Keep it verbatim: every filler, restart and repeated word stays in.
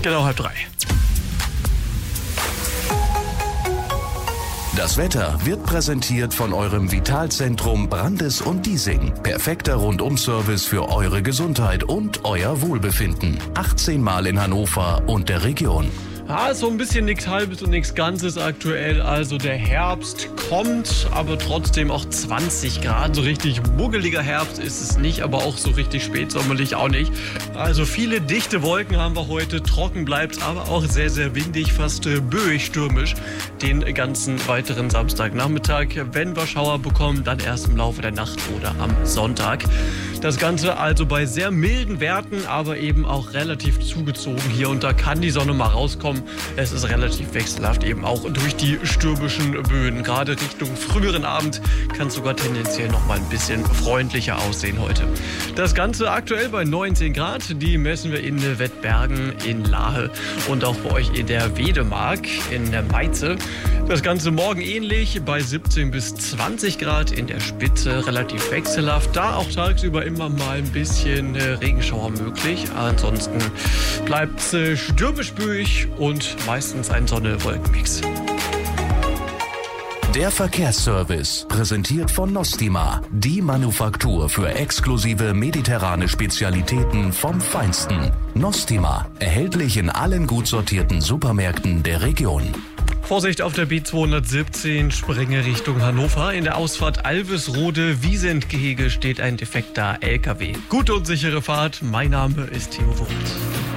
Genau halb drei. Das Wetter wird präsentiert von eurem Vitalzentrum Brandes und Diesing. Perfekter Rundum-Service für eure Gesundheit und euer Wohlbefinden. achtzehn Mal in Hannover und der Region. Ja, so ein bisschen nichts Halbes und nichts Ganzes aktuell. Also der Herbst kommt, aber trotzdem auch zwanzig Grad. So richtig muggeliger Herbst ist es nicht, aber auch so richtig spätsommerlich auch nicht. Also viele dichte Wolken haben wir heute. Trocken bleibt aber auch sehr, sehr windig, fast äh, böig stürmisch den ganzen weiteren Samstagnachmittag. Wenn wir Schauer bekommen, dann erst im Laufe der Nacht oder am Sonntag. Das Ganze also bei sehr milden Werten, aber eben auch relativ zugezogen hier. Und da kann die Sonne mal rauskommen. Es ist relativ wechselhaft, eben auch durch die stürmischen Böen. Gerade Richtung früheren Abend kann es sogar tendenziell noch mal ein bisschen freundlicher aussehen heute. Das Ganze aktuell bei neunzehn Grad. Die messen wir in Wettbergen, in Lahe und auch bei euch in der Wedemark, in der Meize. Das Ganze morgen ähnlich bei siebzehn bis zwanzig Grad in der Spitze, relativ wechselhaft. Da auch tagsüber immer mal ein bisschen äh, Regenschauer möglich. Ansonsten bleibt es äh, stürmisch-böig und meistens ein Sonne-Wolken-Mix. Der Verkehrsservice, präsentiert von Nostima, die Manufaktur für exklusive mediterrane Spezialitäten vom Feinsten. Nostima, erhältlich in allen gut sortierten Supermärkten der Region. Vorsicht auf der B zweihundertsiebzehn, Sprenge Richtung Hannover. In der Ausfahrt Alvesrode-Wiesentgehege steht ein defekter L K W. Gute und sichere Fahrt. Mein Name ist Theo Wurmt.